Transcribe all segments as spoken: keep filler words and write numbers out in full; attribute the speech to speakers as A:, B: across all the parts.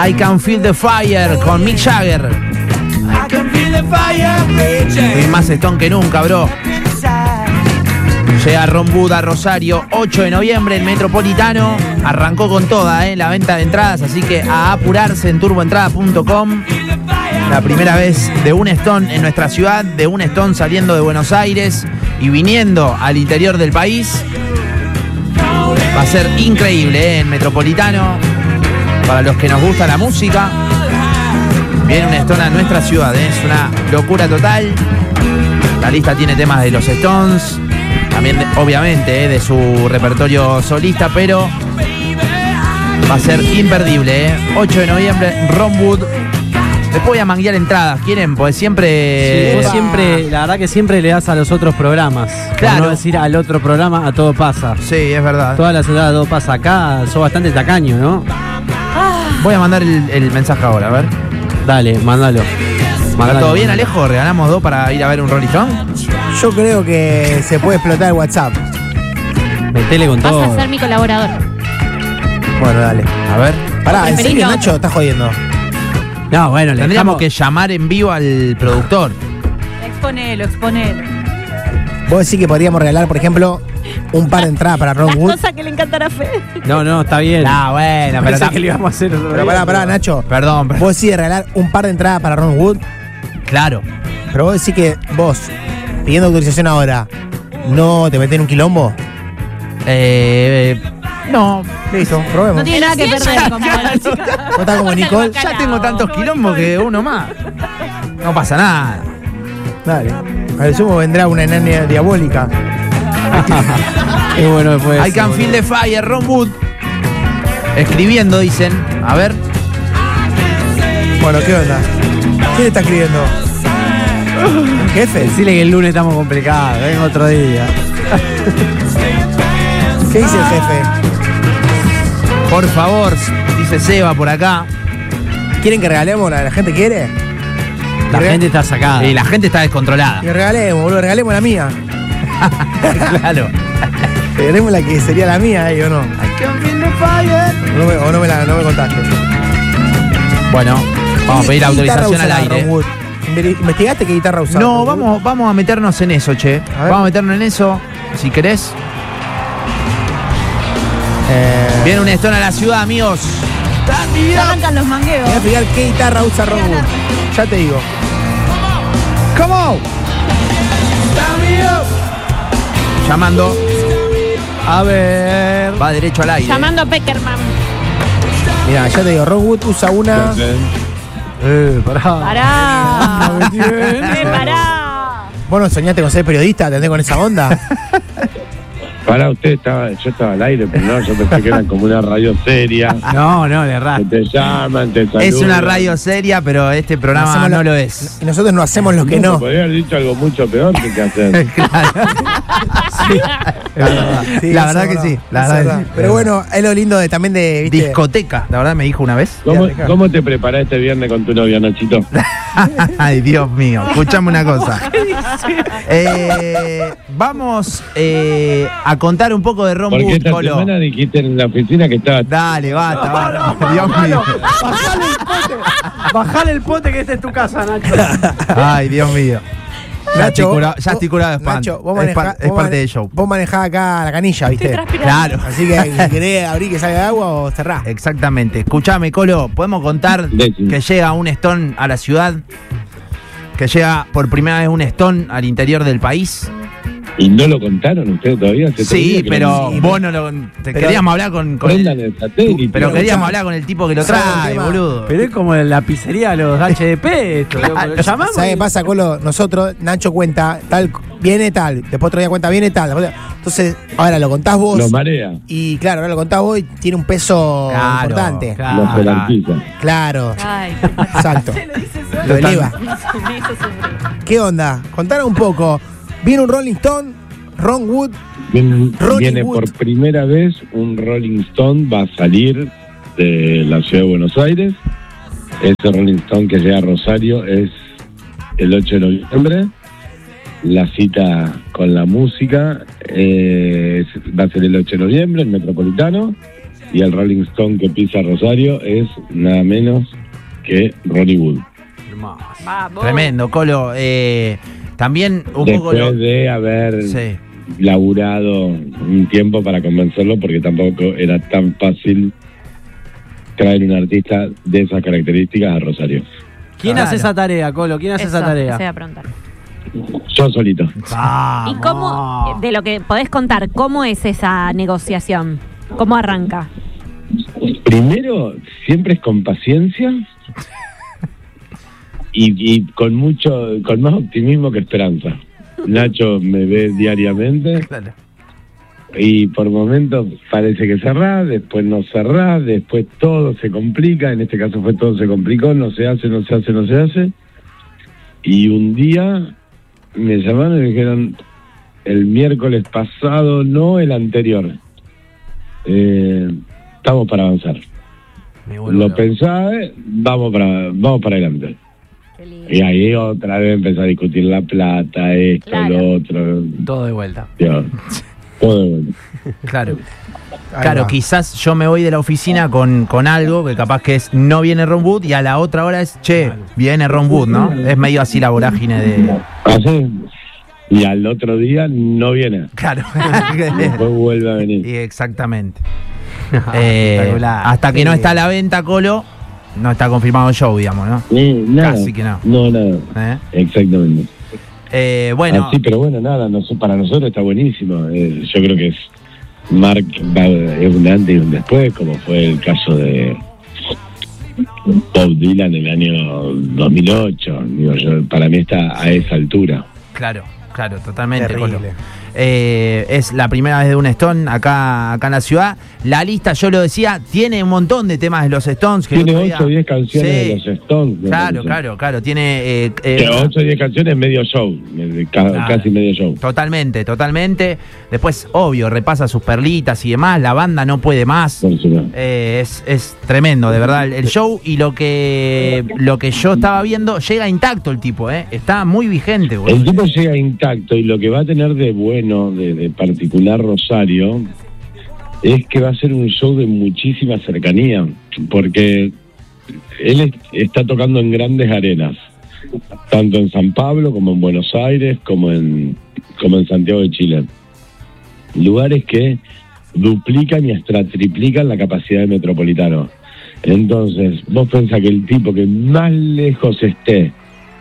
A: I Can Feel the Fire con Mick Jagger. I can feel the fire. Y más Stone que nunca, bro. Llega Ron Wood a Rosario, ocho de noviembre, el Metropolitano. Arrancó con toda, eh, la venta de entradas, así que a apurarse en turboentrada punto com. La primera vez de un Stone en nuestra ciudad, de un Stone saliendo de Buenos Aires y viniendo al interior del país. Va a ser increíble, eh, en Metropolitano. Para los que nos gusta la música, viene un Stone a nuestra ciudad, eh, es una locura total. La lista tiene temas de los Stones, también de, obviamente eh, de su repertorio solista, pero va a ser imperdible, eh. ocho de noviembre, Ron Wood. Después voy a manguear entradas, ¿quieren? Pues siempre...
B: Sí, vos siempre, la verdad que siempre le das a los otros programas.
A: Claro.
B: Por no decir al otro programa, a todo pasa.
A: Sí, es verdad.
B: Todas las entradas, todo pasa acá, sos bastante tacaño, ¿no?
A: Voy a mandar el, el mensaje ahora, a ver.
B: Dale, mándalo.
A: ¿Está todo bien, Alejo? ¿Regalamos dos para ir a ver un Rolling Stone?
C: Yo creo que se puede explotar el WhatsApp.
B: Metele con todo.
D: Vas a ser mi colaborador.
C: Bueno, dale.
A: A ver.
C: Pará, ¿en
D: Preferís
C: serio,
D: lo
C: Nacho? ¿Estás jodiendo?
B: No, bueno, le
A: Tendríamos
B: dejamos...
A: que llamar en vivo al productor.
E: Exponelo, exponelo.
C: Vos decís que podríamos regalar, por ejemplo, un par de entradas para Ron
E: Las
C: Wood.
E: cosas que le encantará a Fede.
B: No, no, está bien.
A: Ah, bueno, pero
B: Pensé
A: tam-
B: que le íbamos a hacer otro
C: Pero
B: día.
C: pará, pará, Nacho.
A: Perdón, perdón.
C: Vos decís de regalar un par de entradas para Ron Wood,
A: Claro.
C: pero vos decís que vos, pidiendo autorización ahora, ¿no te metés en un quilombo?
A: Eh, no,
C: Listo, probemos.
E: No tiene nada que perder, como la chica.
C: ¿No está como Nicole?
A: ya tengo tantos quilombos que uno más. No pasa nada.
C: Dale. Al sumo vendrá una enana diabólica.
B: Qué bueno después.
A: I Can Feel the Fire, Ron Wood. Escribiendo, dicen. A ver.
C: Bueno, ¿qué onda? ¿Quién está escribiendo? ¿El jefe?
B: Decirle que el lunes estamos complicados, ven otro día.
C: ¿Qué dice el jefe?
A: Por favor, dice Seba por acá.
C: ¿Quieren que regalemos? ¿La, la gente quiere?
B: La
C: Rega-
B: gente está sacada.
A: Y la gente está descontrolada.
C: Y regalemos, boludo, regalemos la mía.
A: Claro.
C: Regalemos la que sería la mía, ahí, ¿o no? O no me, o no me, la, no me contaste.
A: Bueno, vamos a pedir
C: ¿Qué guitarra
A: autorización al
C: usará
A: aire.
C: Ron Wood? Inve- ¿Investigaste qué guitarra usaba?
A: No,
C: Ron Wood?
A: vamos, vamos a meternos en eso, che.
C: ver.
A: Vamos a meternos en eso, si querés.
C: Eh,
A: Viene un Stone a la ciudad, amigos.
E: Ya arrancan los mangueos.
C: Voy a fijar qué guitarra usa Ron Wood. Ya te digo.
A: Come on. Llamando.
B: A ver.
A: Va derecho al aire.
E: Llamando a Peckerman.
C: Mira, ya te digo, Ron Wood usa una.
B: Eh, pará.
E: Pará.
B: No me entiendes.
E: Eh, pará.
C: ¿Vos no soñaste con ser periodista? ¿Te andés con esa onda?
F: Para usted estaba, yo estaba al aire, pero no, yo pensé que era como una radio seria.
B: No, no, le
F: Que
B: erraste.
F: te llaman, te saludan.
A: Es una radio seria, pero este programa
C: Hacemos
A: no
C: lo-
A: lo es.
C: Y nosotros no hacemos lo que no.
F: Podría haber dicho algo mucho peor que qué hacer.
C: Sí,
A: La
C: eso
A: verdad
C: es
A: que sí, la
C: eso
A: verdad
C: es
A: que sí.
C: Pero bueno, es lo lindo de también de, ¿viste?
A: Discoteca, la verdad me dijo una vez.
F: ¿Cómo,
C: Fíjate,
F: ¿Cómo te preparás este viernes con tu novia, Nachito?
A: Ay, Dios mío. Escuchame una cosa. Eh, vamos eh, a contar un poco de Ron
F: Porque
A: Wood,
F: esta
A: Colo.
F: semana dijiste en la oficina que estaba...
A: Dale, basta, basta. Dios mío.
B: Bajale el pote. Bajale el pote que esta es tu casa, Nacho.
A: Ay, Dios mío. Ya estoy
C: vos-
A: curado, ya estoy curado de espanto.
C: Nacho, vos
A: es
C: manejá-
A: par- es
C: vos
A: parte
C: mane-
A: del show.
C: Vos manejás acá la canilla, ¿viste?
A: Claro.
C: Así que si querés abrir que salga agua o cerrá.
A: Exactamente. Escuchame, Colo, ¿podemos contar
F: Decime.
A: que llega un Stone a la ciudad? Que llega por primera vez un Stone al interior del país.
F: ¿Y no lo contaron ustedes todavía? Hace tres
A: Sí,
F: días que
A: pero
F: lo-
A: vos no lo. Te
C: Pero-
A: queríamos hablar con. con
F: Prendan
A: el-
F: el satélite.
A: pero
C: Escuchá.
A: queríamos hablar con el tipo que lo
C: ¿Sabes el
A: trae,
C: tema?
A: boludo.
B: Pero es como la pizzería de los H D P. Esto, loco. Lo llamamos.
C: ¿Sabes
B: y-
C: qué pasa, Colo? Nosotros, Nacho cuenta, tal, viene tal, después otro día cuenta, viene tal. después- Entonces, ahora lo contás vos.
F: Lo marea,
C: Y claro, ahora lo contás vos y tiene un peso
A: Claro,
C: importante.
A: claro.
F: lo jerarquiza.
C: Claro,
E: Ay,
C: exacto.
E: se lo dice solo.
C: Lo eleva.
E: Me hizo sufrir.
C: ¿Qué onda? Contanos un poco. Viene un Rolling Stone, Ron Wood.
F: Viene,
C: Rolling
F: viene
C: Wood.
F: por primera vez un Rolling Stone, va a salir de la ciudad de Buenos Aires. Ese Rolling Stone que llega a Rosario es el ocho de noviembre. La cita con la música eh, es- va a ser el ocho de noviembre, el Metropolitano. y el Rolling Stone que pisa Rosario es nada menos que Ronnie Wood.
E: Vamos.
A: Tremendo, Colo. Eh, también un poco
F: Después
A: lo...
F: de haber
A: Sí.
F: laburado un tiempo para convencerlo, porque tampoco era tan fácil traer un artista de esas características a Rosario.
B: ¿Quién
A: Claro.
B: hace esa tarea, Colo? ¿Quién hace
E: Eso,
B: esa tarea?
E: eso iba a preguntar.
F: Yo solito.
B: Vamos.
E: ¿Y cómo, de lo que podés contar, cómo es esa negociación? ¿Cómo arranca?
F: Primero, siempre es con paciencia y, y con mucho, con más optimismo que esperanza. Nacho me ve diariamente
A: Claro.
F: y por momentos parece que cerrás, después no cerrás, después todo se complica, en este caso fue todo se complicó, no se hace, no se hace, no se hace. Y un día me llamaron y me dijeron, el miércoles pasado, no el anterior, eh, estamos para avanzar.
A: Me vuelvo
F: Lo
A: loco.
F: pensaba, eh, vamos para, vamos para adelante.
E: Qué lindo.
F: Y ahí otra vez empezó a discutir la plata, esto,
E: Claro.
F: lo otro.
B: Todo de vuelta.
F: Dios, todo de vuelta.
A: Claro.
C: Ahí
A: Claro,
C: va.
A: quizás yo me voy de la oficina con, con algo que capaz que es no viene Ron Wood y a la otra hora es che, viene Ron Wood, ¿no? Es medio así la vorágine de.
F: Así. Y al otro día no viene.
A: Claro.
F: Después vuelve a venir.
A: Y exactamente. Eh,
B: Espectacular.
A: hasta que no
B: Sí.
A: está a la venta, Colo, no está confirmado el show, digamos, ¿no?
F: Eh, nada.
A: Casi que no.
F: No, nada.
A: ¿Eh?
F: Exactamente.
A: Eh, bueno,
F: Así, pero bueno, nada, no, para nosotros está buenísimo. Eh, yo creo que es Mark va- es un antes y un después, como fue el caso de Bob Dylan en el año dos mil ocho. Digo, yo, para mí está a esa altura.
A: claro, claro, totalmente, Colo.
C: Terrible.
A: Eh, es la primera vez de un Stone acá, acá en la ciudad. La lista, yo lo decía, tiene un montón de temas de los Stones. Que el
F: Tiene
A: otro día-
F: ocho o diez canciones
A: Sí.
F: de los Stones. me
A: Claro,
F: parece.
A: claro, claro. Tiene. eh, eh,
F: Pero ocho o diez canciones, medio show. eh, ca-
A: Claro.
F: Casi medio show.
A: Totalmente, totalmente. Después, obvio, repasa sus perlitas y demás. La banda no puede más.
F: Por supuesto.
A: Eh, es, es tremendo, de verdad, el, el show. Y lo que lo que yo estaba viendo, llega intacto el tipo, ¿eh? Está muy vigente, boludo.
F: El tipo llega intacto y lo que va a tener de bueno, de, de particular Rosario, es que va a ser un show de muchísima cercanía, porque él es- está tocando en grandes arenas, tanto en San Pablo como en Buenos Aires, como en, como en Santiago de Chile. Lugares que duplican y hasta triplican la capacidad de Metropolitano. Entonces, vos pensás que el tipo que más lejos esté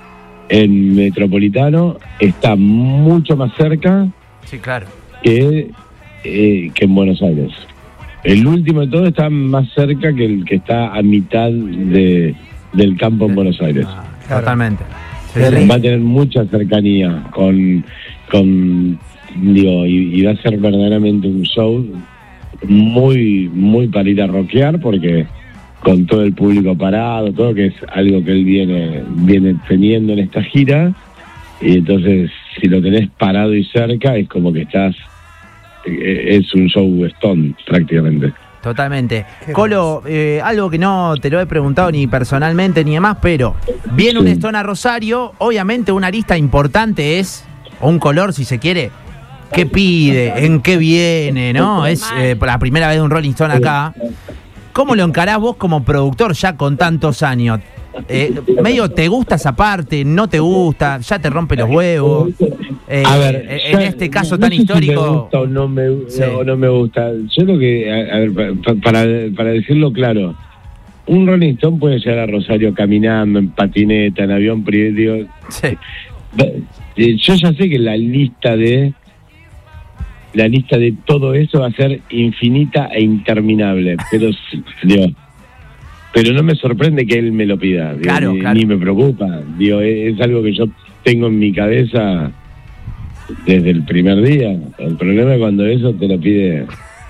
F: en Metropolitano está mucho más cerca
A: Sí, claro.
F: que, eh, que en Buenos Aires. El último de todo está más cerca que el que está a mitad de, del campo en Buenos Aires.
C: Claro.
A: Totalmente. Sí,
C: Terrible.
A: sí.
F: Va a tener mucha cercanía con, con digo, y, y va a ser verdaderamente un show muy, muy para ir a rockear, porque con todo el público parado, todo, que es algo que él viene, viene teniendo en esta gira, y entonces si lo tenés parado y cerca es como que estás, eh, es un show Stone prácticamente.
A: Totalmente.
C: Qué
A: Colo, eh, algo que no te lo he preguntado ni personalmente ni demás, pero viene un
F: Sí.
A: Stone a Rosario, obviamente una lista importante es, o un color si se quiere, qué pide, en qué viene, ¿no? Es eh, la primera vez de un Rolling Stone acá. ¿Cómo lo encarás vos como productor ya con tantos años? Eh, medio te gusta esa parte, no te gusta, ya te rompe los huevos. Eh,
F: A ver,
A: en
F: ya-
A: este caso
F: no
A: tan
F: sé si
A: histórico.
F: me gusta o no me,
A: Sí.
F: o no me gusta. Yo lo que, a, a ver, pa- para, para decirlo claro, un Rolling Stone puede llegar a Rosario caminando, en patineta, en avión privado. digo,
A: Sí,
F: eh, Yo ya sé que la lista de la lista de todo eso va a ser infinita e interminable, pero s- digo, pero no me sorprende que él me lo pida, digo,
A: Claro,
F: ni,
A: claro.
F: ni me preocupa, digo, es, es algo que yo tengo en mi cabeza desde el primer día. El problema es cuando eso te lo pide.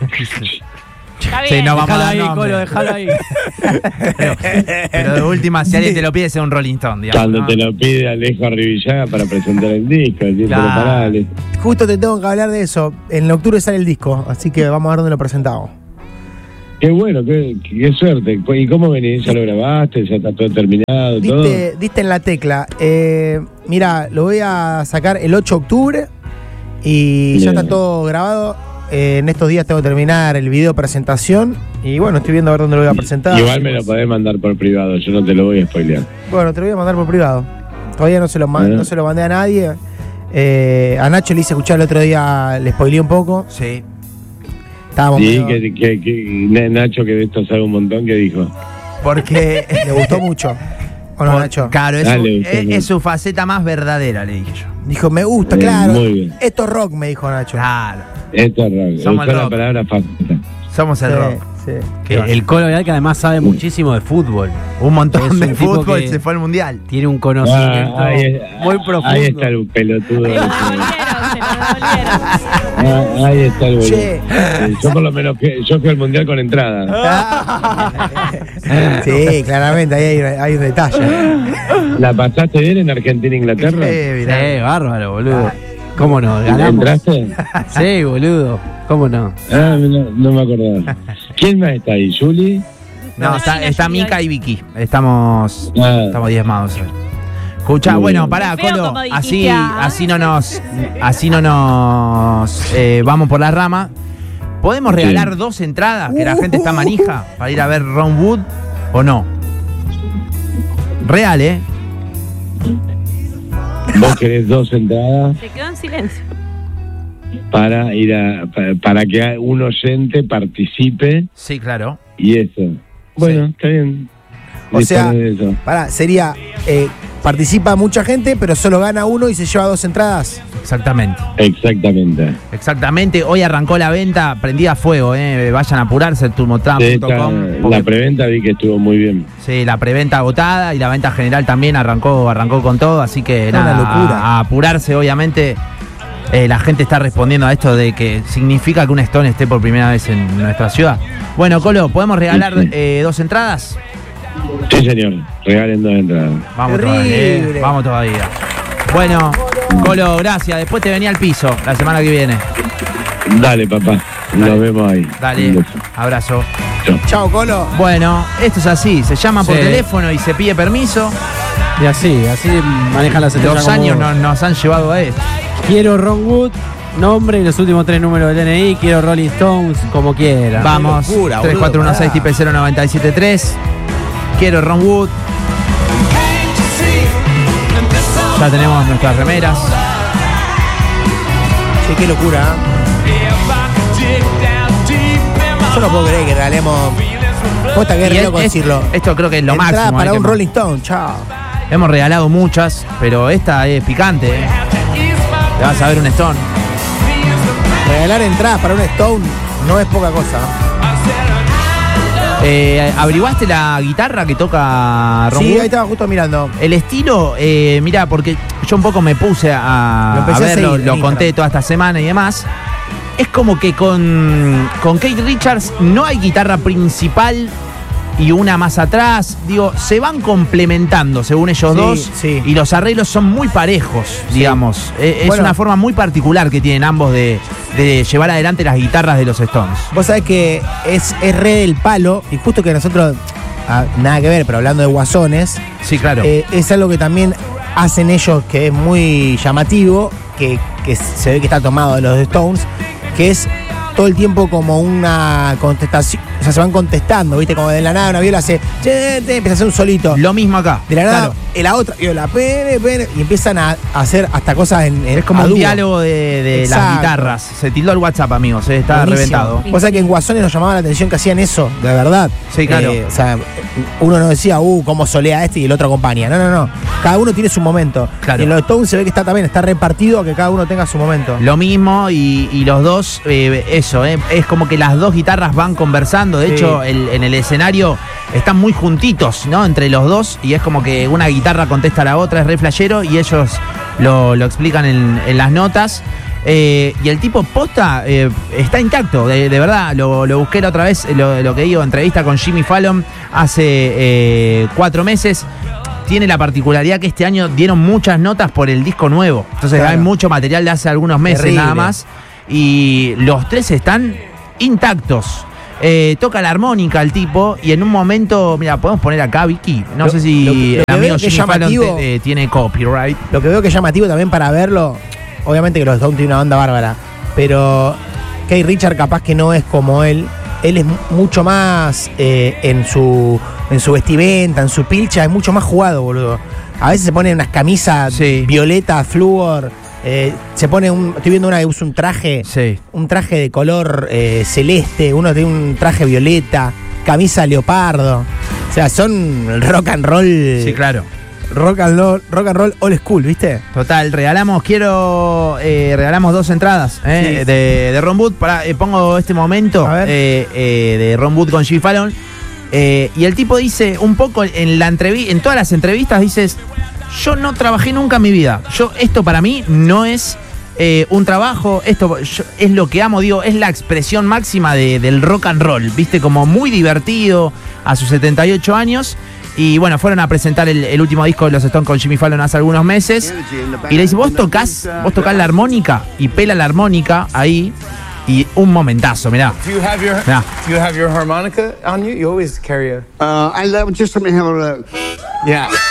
E: Está
A: Sí,
E: bien.
A: no vamos a
B: Déjalo
A: dar
B: ahí,
A: nombre.
B: Colo, déjalo ahí.
A: pero, pero de última, si alguien te lo pide, sea un Rolling Stone, digamos.
F: Cuando
A: ¿no?
F: te lo pide Alejo Arribillaga para presentar el disco, decir,
A: Claro.
F: pero pará, Ale.
C: Justo te tengo que hablar de eso. En octubre sale el disco, así que vamos a ver dónde lo presentamos.
F: Qué bueno, qué, qué suerte. ¿Y cómo venís? ¿Ya lo grabaste? ¿Ya está todo terminado? todo?
C: Diste, diste en la tecla. Eh, mira, lo voy a sacar el ocho de octubre y
F: Bien.
C: ya está todo grabado. eh, en estos días tengo que terminar el video presentación. Y bueno, estoy viendo a ver dónde lo voy a presentar.
F: Igual me lo podés mandar por privado, yo no te lo voy a spoilear.
C: Bueno, te lo voy a mandar por privado. Todavía no se lo, ma-
F: Bueno.
C: no se lo mandé a nadie. Eh, a Nacho le hice escuchar el otro día, le spoileé un poco.
A: Sí.
C: Estábamos
F: Sí,
C: medio-
F: que, que, que Nacho, que de esto sabe un montón, que dijo.
A: Porque.
C: Le gustó mucho. ¿O no,
A: por-
C: Nacho?
A: Claro, es,
F: Dale,
A: su,
F: usted
A: es-
F: no.
A: es su faceta más verdadera, le dije yo.
C: Dijo, me gusta,
F: Eh,
C: claro.
F: muy bien.
C: Esto es rock, me dijo Nacho.
A: Claro.
F: Esto es rock.
A: Somos
F: Usó
A: el
F: la
A: rock.
F: palabra faceta.
A: Somos el
C: Sí,
A: rock.
C: sí.
A: Qué
B: El,
A: va.
B: el Colo Vidal, que además sabe muchísimo de fútbol.
A: Un montón
B: Es un
A: de
B: tipo
A: fútbol
B: que-
A: se fue al mundial.
B: Tiene un conocimiento
F: Ah, ahí,
B: muy profundo.
F: ahí está el pelotudo.
E: Se lo devolvieron, se lo devolvieron.
F: Ah, ahí está el boludo.
C: Che.
F: Eh, Yo por lo menos fui, yo fui al mundial con entrada.
C: Sí, claramente, ahí hay, hay un detalle.
F: ¿La pasaste bien en Argentina e Inglaterra?
A: Eh, mirá.
B: Sí, bárbaro, boludo. ¿Cómo no? Ganamos.
F: ¿Entraste?
B: Sí, boludo. ¿Cómo no?
F: Ah, no, no me acordaba. ¿Quién más está ahí? ¿Juli?
A: No,
E: No,
A: está,
E: no,
A: está
E: no,
A: Mica
E: no.
A: y Vicky. Estamos,
F: Ah.
A: estamos diezmados hoy. Escucha,
F: Muy
A: bueno,
F: bien.
A: pará,
E: Feo
A: Colo,
E: como dijiste,
A: así,
E: ah.
A: así no nos, así no nos eh, vamos por la rama. ¿Podemos regalar
F: Sí.
A: dos entradas que la gente está manija para ir a ver Ron Wood o no? Real, ¿eh?
F: Vos querés dos entradas
E: Se quedó en silencio.
F: para ir a para, para que un oyente participe
A: Sí, claro.
F: y eso. Bueno,
A: Sí.
F: está bien.
C: O sea,
F: Dispone de eso.
C: Pará, sería, eh, participa mucha gente, pero solo gana uno y se lleva dos entradas.
A: Exactamente.
F: Exactamente.
A: Exactamente. Hoy arrancó la venta, prendida a fuego, ¿eh? Vayan a apurarse,
F: De
A: turmotram punto com.
F: esta- la preventa vi que estuvo muy bien.
A: Sí, la preventa agotada y la venta general también arrancó, arrancó con todo, así que
C: Una
A: nada,
C: locura.
A: A, a apurarse, obviamente. Eh, la gente está respondiendo a esto de que significa que un Stone esté por primera vez en nuestra ciudad. Bueno, Colo, ¿podemos regalar
F: Sí, sí.
A: eh, dos entradas?
F: Sí, señor. Regalen dos entradas.
A: Vamos
C: Terrible.
A: todavía. eh, Vamos todavía. Bueno, Colo, gracias. Después te venía al piso la semana que viene.
F: Dale, papá.
A: Dale.
F: Nos vemos ahí.
A: Dale,
F: Un beso.
A: abrazo.
F: Chao.
C: Chao, Colo.
A: Bueno, esto es así. Se llama por
B: Sí.
A: teléfono y se pide permiso.
B: Y así, así manejan las estrellas.
A: Los
B: como
A: años
B: vos.
A: no- nos han llevado a esto.
B: Quiero Ron Wood, nombre y los últimos tres números del D N I. Quiero Rolling Stones, como quiera.
A: Vamos,
C: locura,
A: tres cuatro uno seis
C: boludo,
A: tipe cero nueve siete tres. Quiero Ron Wood. Ya tenemos nuestras remeras.
C: Che, qué locura. ¿eh? Yo no puedo creer que regalemos. Posta que
A: Y
C: es
A: es-
C: loco
A: es-
C: decirlo.
A: esto creo que es lo
C: Entrada
A: máximo.
C: para
A: eh,
C: un
A: que
C: Rolling Stone, chao.
A: hemos regalado muchas, pero esta es picante. eh. Te vas a ver un Stone.
C: Regalar entradas para un Stone no es poca cosa.
A: Eh, ¿Averiguaste la guitarra que toca Ron
C: Sí,
A: Wood?
C: ahí estaba justo mirando.
A: El estilo, eh, mira, porque yo un poco me puse a,
C: Lo
A: a
C: empecé a
A: verlo,
C: seguir en
A: lo
C: Instagram.
A: conté toda esta semana y demás. Es como que con, con Kate Richards no hay guitarra principal y una más atrás. Digo, se van complementando según ellos
C: Sí,
A: dos
C: sí.
A: y los arreglos son muy parejos, digamos. Eh, Es
C: Bueno.
A: una forma muy particular que tienen ambos de, de llevar adelante las guitarras de los Stones.
C: Vos sabés que es, es re del palo, y justo que nosotros, ah, nada que ver, pero hablando de guasones,
A: Sí, claro.
C: eh, es algo que también hacen ellos que es muy llamativo, que, que se ve que está tomado de los Stones, que es todo el tiempo como una contestación, o sea, se van contestando, ¿viste? Como de la nada una viola hace, che, te, empieza a hacer un solito.
A: Lo mismo acá.
C: De la nada,
A: claro.
C: en la otra, viola, pene, pene, y empiezan a hacer hasta cosas en, en
A: Es como
C: a
A: un
C: dúo.
A: diálogo de, de las
C: Exacto.
A: guitarras. Se tildó el WhatsApp, amigos. eh, Está
C: Buenísimo.
A: reventado.
C: Vos sabés que en Guasones nos llamaba la atención que hacían eso, de verdad.
A: Sí, claro.
C: Eh, o sea, uno no decía, uh, cómo solea este y el otro acompaña. No, no, no. Cada uno tiene su momento.
A: Claro.
C: Y en los Stones se ve que está también, está repartido a que cada uno tenga su momento.
A: Lo mismo y, y los dos, eh, eso, eh, es como que las dos guitarras van conversando. De
C: Sí.
A: hecho, el- en el escenario están muy juntitos, ¿no? Entre los dos y es como que una guitarra contesta a la otra, es re flashero y ellos lo, lo explican en, en las notas. Eh, y el tipo posta eh, está intacto, de, de verdad. Lo, lo busqué la otra vez, lo, lo que digo, entrevista con Jimmy Fallon hace eh, cuatro meses. Tiene la particularidad que este año dieron muchas notas por el disco nuevo. Entonces
C: Claro.
A: hay mucho material de hace algunos meses
C: Terrible.
A: nada más. Y los tres están intactos. Eh, toca la armónica el tipo y en un momento, mira, podemos poner acá, Vicky. No
C: Lo-
A: sé si
C: lo que- lo
A: el
C: que
A: amigo
C: veo que es
A: Jimmy Fallon
C: llamativo-
A: te- eh, tiene copyright.
C: Lo que veo que es llamativo también para verlo, obviamente que los Stones tienen una banda bárbara, pero Keith Richards capaz que no es como él. Él es mucho más eh, en su en su vestimenta, en su pilcha, es mucho más jugado, boludo. A veces se pone unas camisas
A: Sí.
C: violeta, flúor. Eh, se pone un. Estoy viendo una que usa un traje.
A: Sí.
C: Un traje de color eh, celeste. Uno tiene un traje violeta. Camisa leopardo. O sea, son rock and roll.
A: Sí, claro.
C: Rock and roll, rock and roll old school, ¿viste?
A: Total, regalamos, quiero, eh, regalamos dos entradas eh,
C: Sí.
A: de, de Ron Wood. Para, eh, pongo este momento
C: A ver.
A: eh, eh, de Ron Wood con Jimmy Fallon. Eh, y el tipo dice un poco en la entrevista, en todas las entrevistas dices, yo no trabajé nunca en mi vida. Yo, esto para mí no es eh, un trabajo, esto yo- es lo que amo, digo, es la expresión máxima de- del rock and roll, viste, como muy divertido a sus setenta y ocho años. Y bueno, fueron a presentar el, el último disco de los Stones con Jimmy Fallon hace algunos meses. Y le dice, vos tocás, vos tocás la armónica, y pela la armónica ahí. Y un momentazo, mirá.
D: Do you have your
A: Yeah.
D: Do you have your harmonica on you? You always carry a.
G: Uh, I love just let me have a look.
D: Yeah.